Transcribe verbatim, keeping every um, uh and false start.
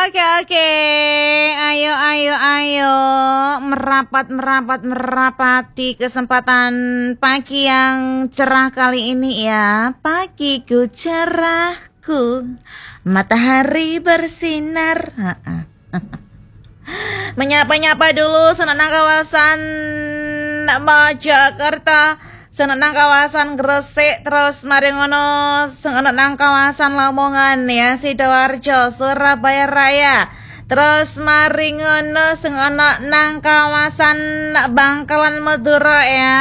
Oke oke, ayo ayo ayo merapat merapat merapati kesempatan pagi yang cerah kali ini ya. Pagiku cerahku, matahari bersinar. Menyapa-nyapa dulu senenang kawasan Mojokerto, senenang kawasan Gresik, terus mari ngono senenang kawasan Lamongan ya, Sidoarjo, Surabaya Raya. Terus mari ngono senenang nang kawasan Bangkalan Madura ya.